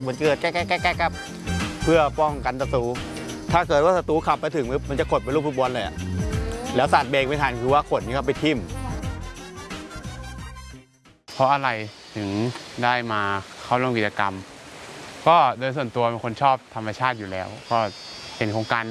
มันเกิดแก๊กครับเพื่อป้องกันศัตรูถ้าเกิดว่าศัตรูขับไปถึงมันจะกดเป็นลูกฟุตบอลเลยแล้วสาดเบรกไม่ทันคือว่าขนนี้ก็ไปทิ่มเพราะอะไรถึงได้มาเข้าร่วมกิจกรรมก็โดยส่วนตัวเป็นคนชอบธรรมชาติอยู่แล้วก็เห็นโครงการ